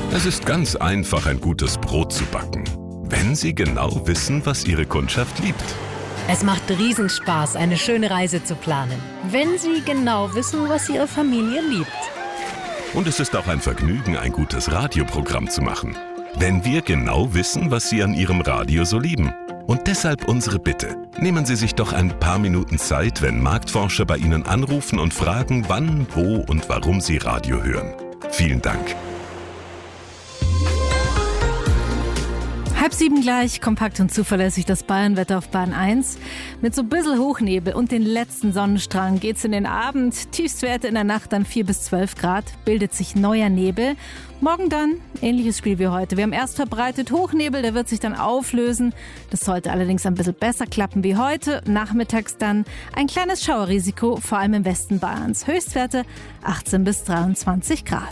Es ist ganz einfach, ein gutes Brot zu backen, wenn Sie genau wissen, was Ihre Kundschaft liebt. Es macht Riesenspaß, eine schöne Reise zu planen, wenn Sie genau wissen, was Ihre Familie liebt. Und es ist auch ein Vergnügen, ein gutes Radioprogramm zu machen, wenn wir genau wissen, was Sie an Ihrem Radio so lieben. Und deshalb unsere Bitte. Nehmen Sie sich doch ein paar Minuten Zeit, wenn Marktforscher bei Ihnen anrufen und fragen, wann, wo und warum Sie Radio hören. Vielen Dank. 6:30 gleich, kompakt und zuverlässig das Bayernwetter auf Bahn 1. Mit so ein bisschen Hochnebel und den letzten Sonnenstrahlen geht's in den Abend. Tiefstwerte in der Nacht dann 4 bis 12 Grad, bildet sich neuer Nebel. Morgen dann ähnliches Spiel wie heute. Wir haben erst verbreitet Hochnebel, der wird sich dann auflösen. Das sollte allerdings ein bisschen besser klappen wie heute. Nachmittags dann ein kleines Schauerrisiko, vor allem im Westen Bayerns. Höchstwerte 18 bis 23 Grad.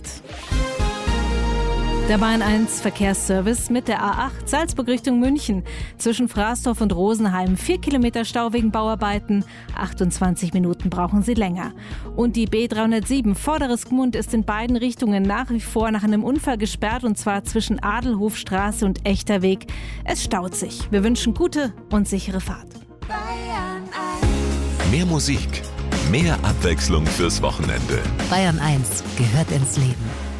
Der Bayern 1 Verkehrsservice mit der A8 Salzburg Richtung München. Zwischen Fraßdorf und Rosenheim 4 Kilometer Stau wegen Bauarbeiten. 28 Minuten brauchen Sie länger. Und die B307 Vorderes Gmund ist in beiden Richtungen nach wie vor nach einem Unfall gesperrt, und zwar zwischen Adelhofstraße und Echterweg. Es staut sich. Wir wünschen gute und sichere Fahrt. Bayern 1. Mehr Musik, mehr Abwechslung fürs Wochenende. Bayern 1 gehört ins Leben.